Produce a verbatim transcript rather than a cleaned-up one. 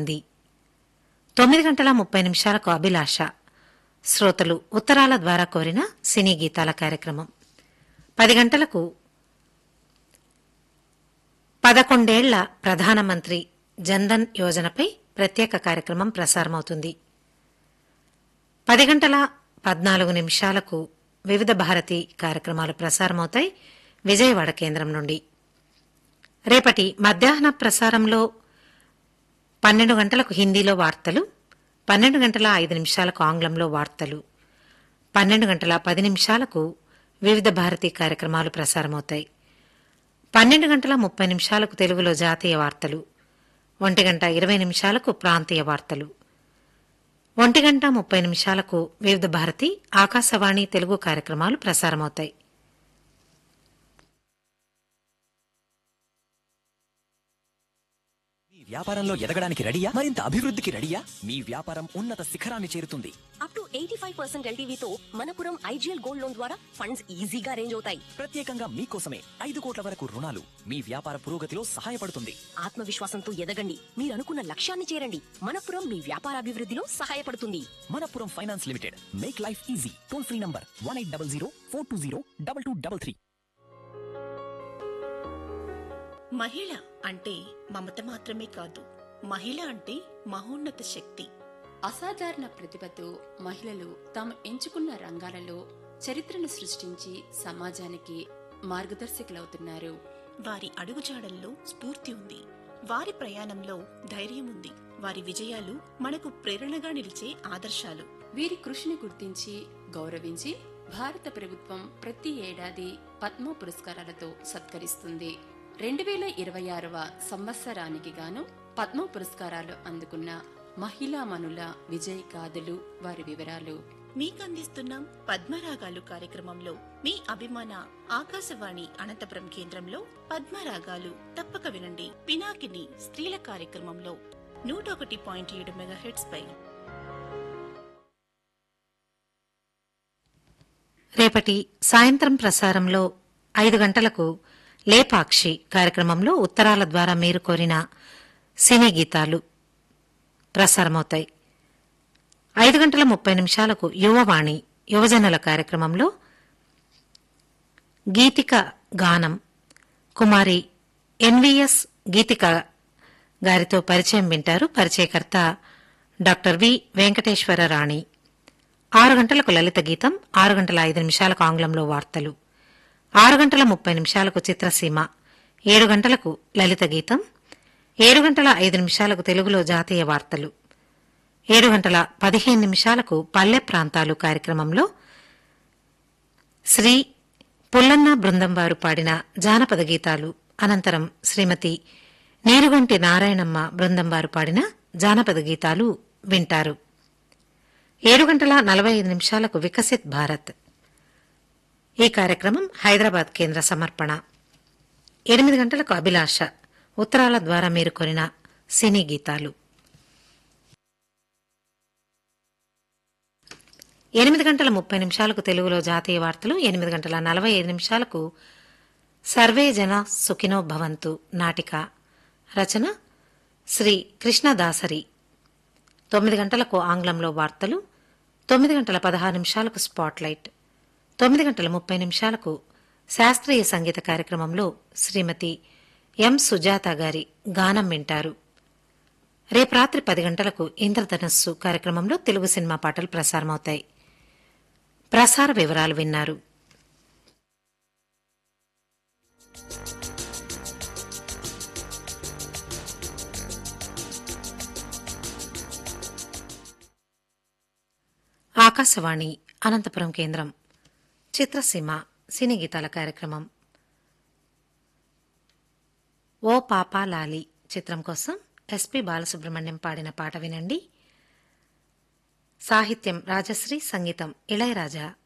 సంధి. తొమ్మిది గంటల ముప్పై నిమిషాలకు అభిలాష, శ్రోతలు ఉత్తరాల ద్వారా కోరిన సినీ గీతాల కార్యక్రమం. పది గంటలకు పదకొండేళ్ల ప్రధానమంత్రి జన్ధన్ యోజనపై ప్రత్యేక కార్యక్రమం ప్రసారమవుతుంది. పది గంటల పద్నాలుగు నిమిషాలకు వివిధ భారతి కార్యక్రమాలు ప్రసారమవుతాయి విజయవాడ కేంద్రం నుండి. రేపటి మధ్యాహ్న ప్రసారంలో పన్నెండు గంటలకు హిందీలో వార్తలు, పన్నెండు గంటల ఐదు నిమిషాలకు ఆంగ్లంలో వార్తలు, పన్నెండు గంటల పది నిమిషాలకు వివిధ భారతి కార్యక్రమాలు ప్రసారమవుతాయి. పన్నెండు గంటల ముప్పై నిమిషాలకు తెలుగులో జాతీయ వార్తలు, ఒంటి గంట ఇరవై నిమిషాలకు ప్రాంతీయ వార్తలు, ఒంటి గంట ముప్పై నిమిషాలకు వివిధ భారతి ఆకాశవాణి తెలుగు కార్యక్రమాలు ప్రసారమవుతాయి. వ్యాపారంలో ఎదగడానికి రెడీయా? మరింత అభివృద్ధికి రెడీయా? మీ వ్యాపారం ఉన్నత శిఖరాన్ని చేరుతుంది. Up to eighty five percent ఎల్టీవీతో Manappuram IGL gold loan ద్వారా ఫండ్స్ ఈజీగా అరేంజ్ అవుతాయి. ప్రత్యేకంగా మీకోసమే ఐదు కోట్ల వరకు రుణాలు మీ వ్యాపార పురోగతిలో సహాయపడుతుంది. ఆత్మవిశ్వాసంతో ఎదగండి, మీరు అనుకున్న లక్ష్యాన్ని చేరండి. మనపురం మీ వ్యాపార అభివృద్ధిలో సహాయపడుతుంది. Manappuram finance limited, make life easy. Toll free number one eight double zero four two zero double two double three. మహిళ అంటే మమత మాత్రమే కాదు, మహిళ అంటే మహోన్నత శక్తి. అసాధారణ ప్రతిభతో మహిళలు తాము ఎంచుకున్న రంగాలలో చరిత్రను సృష్టించి సమాజానికి మార్గదర్శకులవుతున్నారు. వారి అడుగుజాడల్లో స్ఫూర్తి ఉంది, వారి ప్రయాణంలో ధైర్యం ఉంది, వారి విజయాలు మనకు ప్రేరణగా నిలిచే ఆదర్శాలు. వీరి కృషిని గుర్తించి గౌరవించి భారత ప్రభుత్వం ప్రతి ఏడాది పద్మ పురస్కారాలతో సత్కరిస్తుంది. రెండు వేల ఇరవై ఆరవ సంవత్సరానికి గాను పద్మ పురస్కారాలు అందుకున్న మహిళామణుల విజయ్ గాథలు, వారి వివరాలు మీకందిస్తున్నాం పద్మరాగాలు కార్యక్రమంలో. మీ అభిమాన ఆకాశవాణి అనంతపురం కేంద్రంలో పద్మరాగాలు తప్పక వినండి. పినాకిని స్త్రీల కార్యక్రమంలో నూట ఒకటి పాయింట్ ఏడు మెగాహెర్ట్జ్ పై. రేపటి సాయంత్రం ప్రసారంలో ఐదు గంటలకు లేపాక్షి కార్యక్రమంలో ఉత్తరాల ద్వారా మీరు కోరిన సినీ గీతాలు ప్రసారమవుతాయి. ఐదు గంటల ముప్పై నిమిషాలకు యువవాణి యువజనుల కార్యక్రమంలో గీతిక గానం కుమారి ఎన్వీఎస్ గీతిక గారితో పరిచయం వింటారు. పరిచయకర్త డాక్టర్ వి వెంకటేశ్వర రాణి. ఆరు గంటలకు లలిత గీతం, ఆరు గంటల ఐదు నిమిషాలకు ఆంగ్లంలో వార్తలు, ఆరు గంటల ముప్పై నిమిషాలకు చిత్రసీమ, ఏడు గంటలకు లలిత గీతం, ఏడు గంటల ఐదు నిమిషాలకు తెలుగులో జాతీయ వార్తలు, ఏడు గంటల పదిహేను నిమిషాలకు పల్లె ప్రాంతాలు కార్యక్రమంలో శ్రీ పుల్లన్న బృందం వారు పాడిన జానపద గీతాలు, అనంతరం శ్రీమతి నీరుగంటి నారాయణమ్మ బృందం వారు పాడిన జానపద గీతాలు వింటారు. ఏడు గంటల నలభై ఐదు నిమిషాలకు వికసిత్ భారత్. ఈ కార్యక్రమం హైదరాబాద్ కేంద్ర సమర్పణ. ఎనిమిది గంటలకు అభిలాష, ఉత్తరాల ద్వారా మీరు కొనిన సినీ గీతాలు. ఎనిమిది గంటల ముప్పై నిమిషాలకు తెలుగులో జాతీయ వార్తలు, ఎనిమిది గంటల నలభై ఐదు నిమిషాలకు సర్వే జన సుఖినో భవంతు నాటిక, రచన శ్రీ కృష్ణదాసరి. తొమ్మిది గంటలకు ఆంగ్లంలో వార్తలు, తొమ్మిది గంటల పదహారు నిమిషాలకు స్పాట్లైట్, తొమ్మిది గంటల ముప్పై నిమిషాలకు శాస్త్రీయ సంగీత కార్యక్రమంలో శ్రీమతి ఎం సుజాత గారి గానం వింటారు. రేపు రాత్రి పది గంటలకు ఇంద్రధనస్సు కార్యక్రమంలో తెలుగు సినిమా పాటలు ప్రసారమవుతాయి. ప్రసార వివరాలు విన్నారు. ఆకాశవాణి అనంతపురం కేంద్రం. చిత్రసీమ సినీ గీతాల కార్యక్రమం. ఓ పాపా లాలి చిత్రం కోసం ఎస్పి బాలసుబ్రహ్మణ్యం పాడిన పాట వినండి. సాహిత్యం రాజశ్రీ, సంగీతం ఇళయరాజా.